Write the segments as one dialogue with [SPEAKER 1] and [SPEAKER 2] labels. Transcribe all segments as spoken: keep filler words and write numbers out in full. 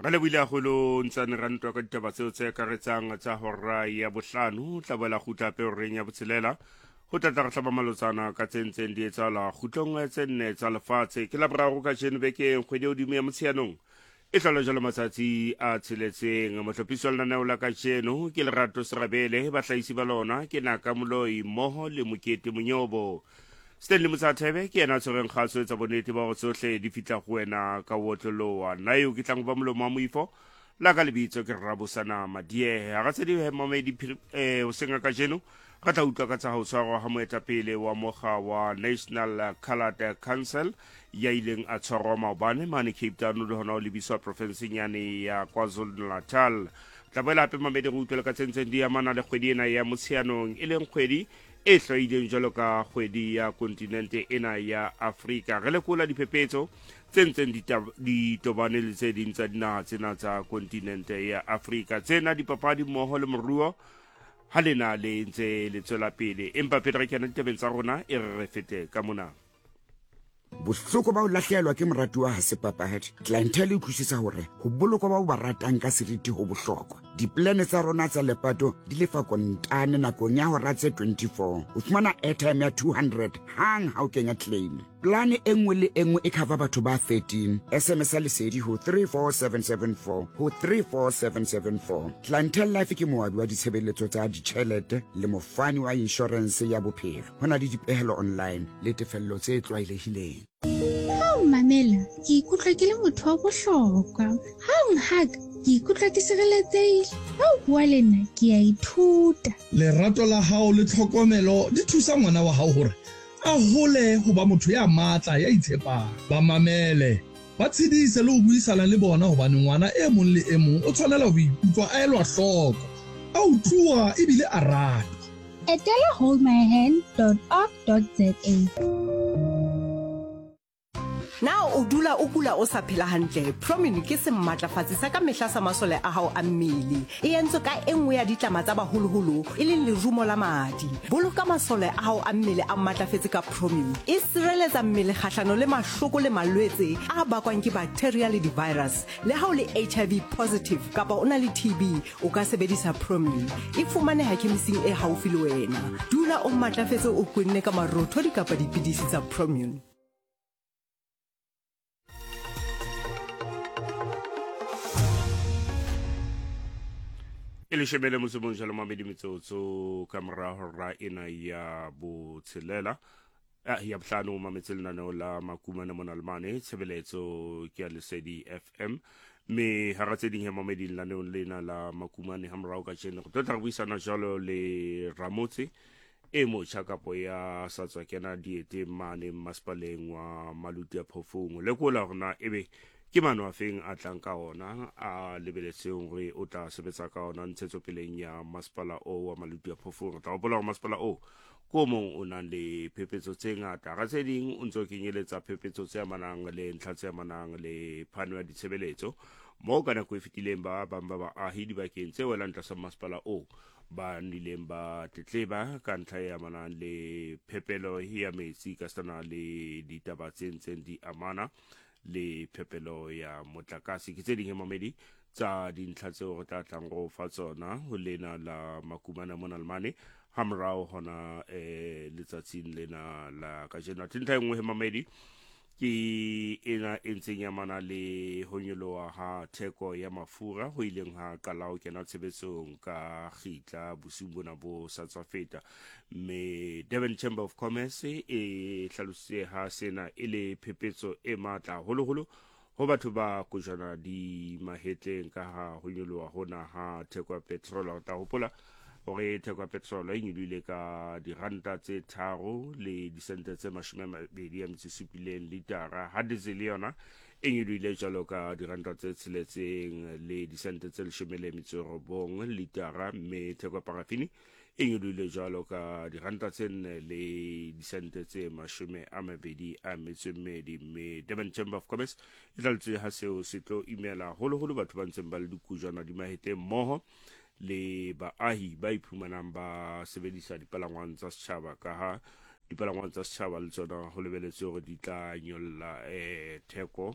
[SPEAKER 1] Re le buile haholo ntsane rantwa ka ditaba tseo tse karetsang tsa hora ya bohlano tla boela kgutla pe oreng ya botshelela ho tla tla hlaba malotsana ka tsentseng di etsala khutlong tse nne tsa lefatshe ke la boraro ka Jenbeke kgwedi o dime ya motshianong e hlalo jalo matsatsi a tseletseng motlhopiso le neo la ka jeno ke Lerato Serabele ba hlaisi ba lona ke Naka Moloi moho le Mokete Monyobo Stanley Motsathebe ke ena tshwereng kgaso tsa bonete ba go tsohle di fitla go wena ka wotloloa na yo ke tlang ba molomo wa moifo la ka lebitso ke Rabosana Madie ha ga tse di mamedi eh o senga ka jeno ga tla utlwa ka tsa ho tshwarwa ha moetapele wa moga wa National Colored Council ya ileng a tshwarwa maobane mane Cape Town le hona o lebiswa province nyane ya KwaZulu-Natal tla boela hape mamedi go utlwela ka tsentseng di amana le kgwedi ena ya motshianong e leng kgwedi e hlwaileng jalo ka kgwedi ya kontinente ena ya Afrika re lekola diphephetso tse ntseng di tobane le tse ding tsa dinaha tsena tsa kontinente ya Afrika tsena dipapadi mmoho le moruo ha lena le ntse le tswela pele empa pele re kena ditabeng tsa rona e re re fete ka mona
[SPEAKER 2] bohloko ba o lahlehelwa ke morati wa hasepapahadi clientele e utlwisisa hore ho bolokwa ba o ba ratang ka seriti ho bohlokwa diplane tsa rona tsa lepato di lefa kontane nakong ya hora tse twenty-four o fumana airtime ya two hundred hang ha o kenya claim plane e nngwe le e nngwe e cover batho ba thirteen sms ya lesedi ho three four seven seven four ho three four seven seven four clientele life ke moabi wa ditshebeletso tsa ditjhelete le mofani wa insurance ya bophelo hona le dipehelo online le tefello tse tlwaelehileng
[SPEAKER 3] ha o mamela ke ikutlwa ke le motho wa bohlokwa ha o nhaka ke ikutlwa ke sireletsehile ha o bua le nna ke a ithuta
[SPEAKER 4] lerato la hao le tlhokomelo di thusa ngwana wa hao hore a hole ho ba motho ya matla ya itshepang ba mamele ba tshedise le ho buisana le bona hobane ngwana e mong le e mong o tshwanela ho ikutlwa a elwa hloko a utlwa ebile a ratwa
[SPEAKER 3] etela hold my hand dot org dot za
[SPEAKER 5] Now o dula o kula o sa phela hantle Promin ke se mmatlafatsi sa ka mehla sa masole a hao a mmele e entse ka enngwe ya ditlama tsa baholoholo e leng lerumo la madi boloka masole a hao a mmele a mmatlafetse ka Promin e sireletsa mmele kgahlano le mahloko le malwetse a bakwang ke bacteria le di-virus le ha o le H I V positive kapa o na le T B o ka sebedisa Promin e fumaneha kemising e haufi le wena dula o mmatlafetse o kwenne ka marothodi kapa dipidisi tsa Promin
[SPEAKER 1] Ele shebele mosebong jalo mamedi metsotso ka mora hora ena ya botshelela ya bohlano mametseng lenaneo la makumane mona lemane tshebeletso ke ya Lesedi F M me ha ra tse ding ya mamedi lenaneong lena la makumane ha morao ka tjena go tla buisana jalo le Ramotse e motjha kapo ya sa tswa kena diete mane maspaleng wa Maluti a Phofung le kola rona ebe ke mano a feng a tlang ka ona a lebeletseng re o tla sebetsa ka ona ntshetsopeleng ya masepala o wa Maluti a Phofung tla bola masepala o ko mong o nang le phepetso tse ngata ga tse ding o ntse o kenyeletsa phepetso tse amanang le ntlha tse amanang le phano ya ditshebeletso mo ka nako e fetileng ba bang ba baahi dibakeng tse welang tlasa masepala o ba nileng ba tetleba ka ntlha e amanang le phepelo ya metsi ka sana le ditaba tse ntseng di amana le phepelo ya motlakase ke tse ding mamedi tsa dintlha tseo re tla tlang go fa tsona ho lena la makumana mona lemane ha morao hona eh letsatsing lena la ka jena tintlha engwe mamedi ke ena entseng ya mana le ho nyoloha ha theko ya mafura ho ileng ha qala ho kena tshebetsong ka khitla bosiung bona bo sa tswa feta me Durban Chamber of Commerce e hlalositse ha sena ile phepetso e matla holoholo ho batho ba kojana di mahetleng ka ha ho nyoloha hona ha theko ya petrol ta hopola hore theko ya petrol e nyolohile ka diranta tse tharo le disente tse mashome a mabedi a metso e supileng litara ha diesel yona e nyolohile jalo ka diranta tse tsheletseng le disente tse leshome le metso e robong litara mme theko ya parafini e nyolohile jalo ka diranta tse nne le disente tse mashome a mabedi a metso e mmedi mme Durban Chamber of Commerce e tlaletse ha seo se tlo imela holoholo batho ba ntseng ba le dikujwana di mahetleng mmoho le baahi ba iphumanang ba sebedisa dipalangwang tsa setjhaba ka ha dipalangwang tsa setjhaba le tsona ho lebeletse hore di tla nyolla eh theko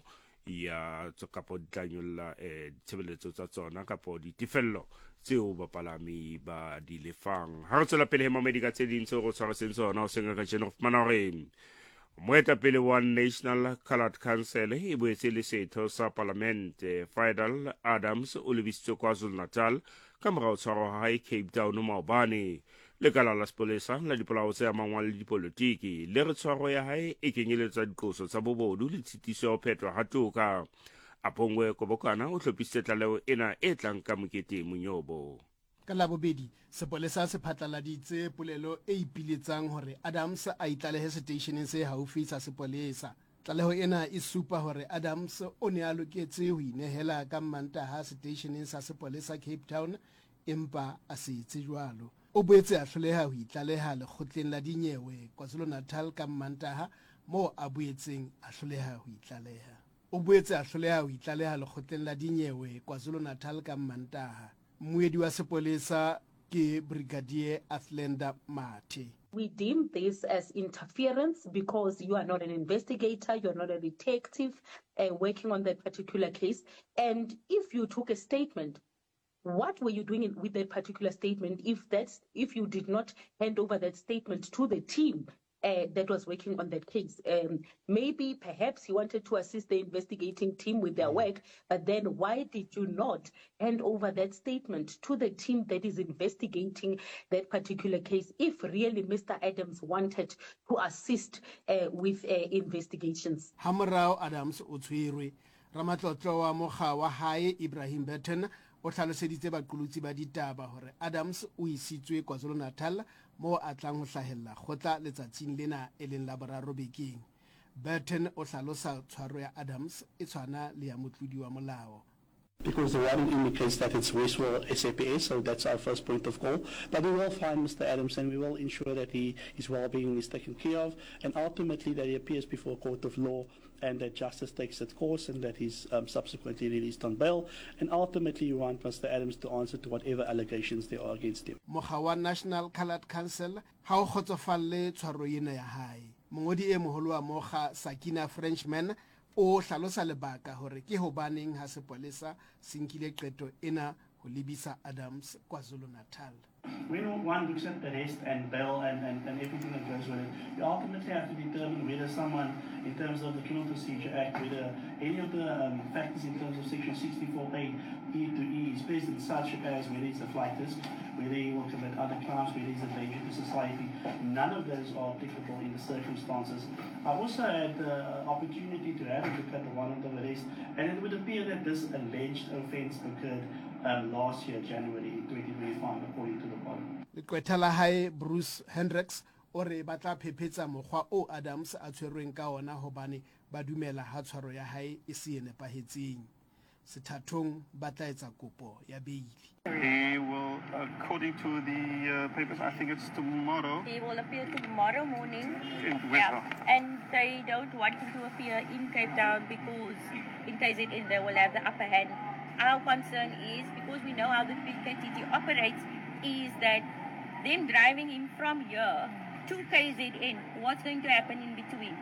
[SPEAKER 1] ya kapo di tla nyolla eh, ditshebeletso tsa tsona kapo ditefello tseo bapalami ba di lefang. Ha re tswela pele mamedi ka tse ding tseo go tshwaretseng tsona o senga ka jeno fumana hore moetapele wa National Coloured Council e boetse le setho sa palamente Fidel Adams o lebisitswe KwaZulu-Natal ka morao tshwaro ha hae Cape Town maobane. Lekala la sepolesa la dipolao tse amangwa le dipolotiki le re tshwaro ya hae e kenyeletsa diqoso tsa bobodu le tshitiso ya ho phetwa ha toka. Apongwe Kobokana o hlophisitse tlaleho ena e tlang ka mokete monyobo.
[SPEAKER 6] Ka labobedi sepolesa se phatlaladitse polelo e ipiletsang hore Adams a itlalehe stationeng se haufi sa sepolesa. Tlaleho ena e supa hore Adams o ne a loketse ho inehela ka Mantaha stationeng sa sepolesa Cape Town empa a se etse jwalo. O boetse a hloleha ho itlaleha lekgotleng la dinyewe KwaZulu-Natal ka Mantaha moo a boetseng a hloleha ho itlaleha. O boetse a hloleha ho itlaleha lekgotleng la dinyewe KwaZulu-Natal ka Mantaha. Moedi wa sepolesa ke Brigadier Athlenda Mathe.
[SPEAKER 7] We deem this as interference because you are not an investigator, you are not a detective uh, working on that particular case. And if you took a statement, what were you doing in, with that particular statement if that's if you did not hand over that statement to the team uh, that was working on that case? Um, maybe perhaps you wanted to assist the investigating team with their work, but then why did you not hand over that statement to the team that is investigating that particular case if really Mister Adams wanted to assist uh, with uh, investigations?
[SPEAKER 6] Hamrao Adams o tshwerwe ramatlotlo wa mokga wa hae Ibrahim Burton o tlhaloseditse baqolotsi ba ditaba hore Adams o isitswe KwaZulu-Natal mo a tlang ho hlahella khotla letsatsing lena e leng la boraro bekeng. Burton o hlalosa tshwaro ya Adams e tshwana le ya motlodi wa molao.
[SPEAKER 8] Because the warrant indicates that it's Westwell S A P S, so that's our first point of call. But we will find Mister Adams and we will ensure that he, his well-being is taken care of and ultimately that he appears before a court of law and that justice takes its course and that he's um, subsequently released on bail. And ultimately you want Mister Adams to answer to whatever allegations there are against him.
[SPEAKER 6] Mokga National Coloured Council ha o khotsofalle tshwaro ena ya hae. Mongodi e moholo wa mokga Sakina Frenchman o hlalosa lebaka hore ke hobaneng ha sepolesa se nkile qeto ena ho lebisa Adams KwaZulu-Natal.
[SPEAKER 8] When one looks at the arrest and bail and, and, and everything that goes with it, you ultimately have to determine whether someone, in terms of the Criminal Procedure Act, whether any of the um, factors in terms of Section sixty-four A, E to E is present, such as whether he's a flight risk, whether he will commit other crimes, whether he's a danger to society. None of those are applicable in the circumstances. I also had the opportunity to have a look at the warrant of arrest, and it would appear that this alleged offence occurred Um, last year, January twenty twenty-five, according to the warrant.
[SPEAKER 6] Lekwetha la hae Bruce Hendricks o re batla phephetsa mokgwa o Adams a tshwerweng ka ona hobane ba dumela ha tshwaro ya hae e se nepahetseng. Sethathong ba tla etsa kopo ya beili.
[SPEAKER 9] He will, according to the uh, papers, I think it's tomorrow.
[SPEAKER 10] He will appear tomorrow morning.
[SPEAKER 9] In
[SPEAKER 10] yeah. And they don't want him to appear in Cape Town because in K Z N they will have the upper hand. Our concern is, because we know how the K T T operates, is that them driving him from here to K Z N, what's going to happen in between?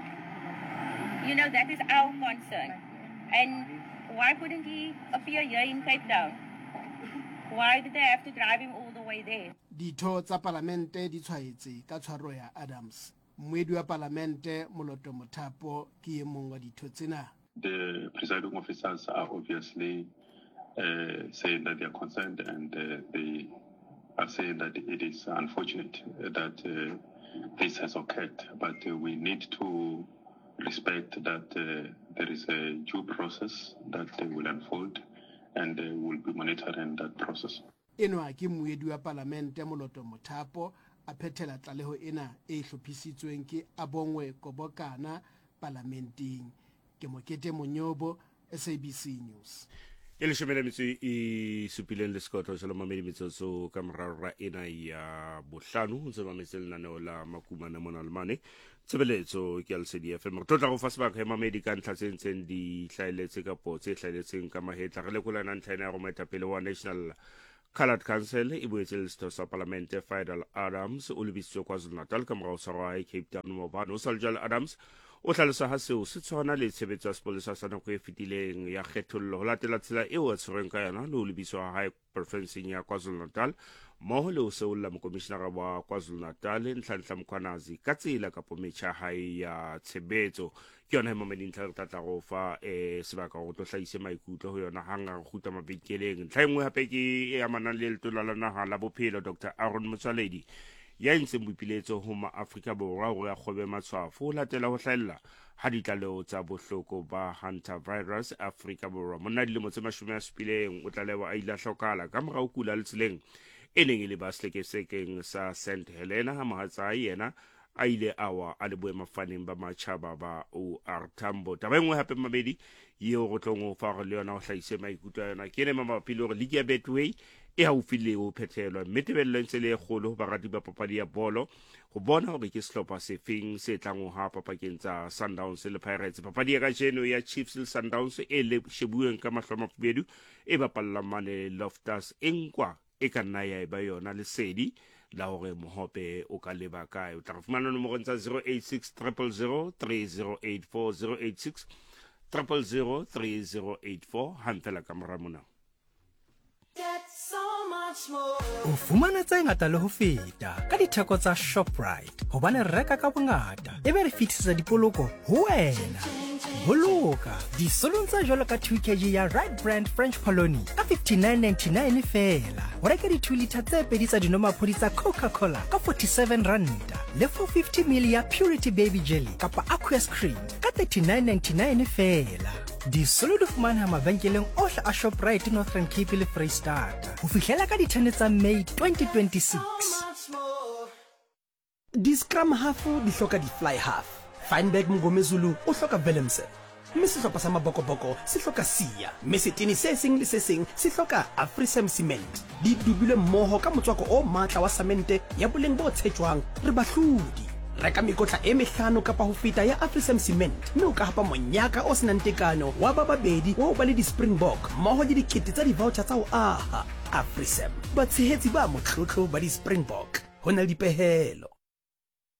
[SPEAKER 10] You know, that is our concern. And why couldn't he appear here in Cape Town? Why did they have to drive him all the way there?
[SPEAKER 6] Ditho tsa parlamente di tshwaetse ka tshwaro ya Adams. Moedi wa parlamente Moloto Mothapo ke e mong wa ditho tsena.
[SPEAKER 11] The presiding officers are obviously Uh, saying that they are concerned and uh, they are saying that it is unfortunate that uh, this has occurred, but uh, we need to respect that uh, there is a due process that uh, will unfold and uh, will be monitoring that process.
[SPEAKER 6] Enwa ke moedi wa parlamente Moloto Mothapo a phethela tlaleho ena e hlophisitsweng ke Abongwe Kobokana parlamenteng. Ke Mokete Monyobo, S A B C News.
[SPEAKER 1] E le shemela metsi e supileng le sekotlo sa mamedi metsotso ka morara ena ya bohlano ntse ba metse lenaneo la makumana mona Lemane tshebeletso ke L C D F M re tlotla go fa sebaka ya mamedi ka ntlha tse ntseng di hlaeletse ka potse hlaeletseng ka mahetla re lekolana ntlha ena ya go moetapele wa National Coloured Council e boetse le setho sa parlamente Fidel Adams o lebisitswe KwaZulu-Natal ka morao sa Cape Town maobane o sa le jalo Adams o tlhalosa ha seo se tshwana le tshebetso ya sepolesa sa nako e fetileng ya kgethollo ho latela tsela eo a tshwereng ka yona le ho lebiswa hae porofenseng ya KwaZulu-Natal mmoho le ho seulla mokomishenara wa KwaZulu-Natal Nhlanhla Mkhwanazi ka tsela kapo metjha hae ya tshebetso ke yona momedi ntlha re tlatla go fa eh sebaka go tlo hlaise maikutlo ho yona hanga go khuta mabekeleng ntlha engwe hape ke e amanang le letona la naha la bophelo Doctor Aaron Motsoaledi ya intseng boipiletso ho ma-Afrika Borwa hore a kgobe matshwafo ho latela ho hlahella ha ditlaleho tsa bohloko ba hantavirus Afrika Borwa monna dilemo tse mashome a supileng o tlalewa a ile a hlokala ka morao kula le tseleng e neng e le ba sekesekeng sa Saint Helena ha mohatsae yena a ile awa a le boemafaneng ba matjhaba ba O R Tambo taba engwe hape mabedi yeo go tlong go fa le yona go hlaise maikutlo yona ke ne mabapi le gore league ya Betway e haufi le ho phethelwa mme tebello ntse le kgolo ho barati ba papadi ya bolo go bona hore ke sehlopha se feng se tlang ho ha papakeng tsa Sundowns le Pirates papadi ya ka jeno ya Chiefs le Sundowns e le shebueng ka mahloma fubedu e bapalla mane Loftus enkwa e ka nna ya ba yona le sedi la hore mohope o ka leba kae o tla re fumana nomoro tsa zero eight six zero zero zero three zero eight four zero eight six zero zero zero three zero eight four hantela ka mora mona
[SPEAKER 12] o fumana tse ngata le ho feta ka ditheko tsa Shoprite hobane re reka ka bongata ebe re fitisetsa dipoloko ho wena boloka disolong tsa jwalo ka two kilograms ya Right Brand French Colony ka fifty-nine ninety-nine fela o reka di two litre tse pedi tsa dinomaphodi tsa Coca-Cola ka forty-seven rand le four fifty milliliters ya Purity Baby Jelly kapa Aqueous Cream ka thirty-nine ninety-nine fela disolo di fumana mabenkeleng ohle a Shoprite Northern Cape le Freystata ho fihlela ka di-ten tsa May twenty twenty-six.
[SPEAKER 13] Di-scrum half di hloka di-fly half. Feinberg Mngomezulu o hloka Willemse. Mme sehlopha sa mabokoboko se hloka Sia. Mme setene se seng le se seng se hloka Afrisam Cement. Di dubile mmoho ka motswako o matla wa samente ya boleng bo tshetjwang re bahlodi. Reka mekotla e mehlano kapa ho feta ya Afrisam Cement mme o ka hapa monyaka o senang tekano wa ba babedi o ba le di-Springbok mmoho le dikete tsa di-voucher tsa ho aha. Afrisam batshehetsi ba motlotlo ba di-Springbok ho na le dipehelo.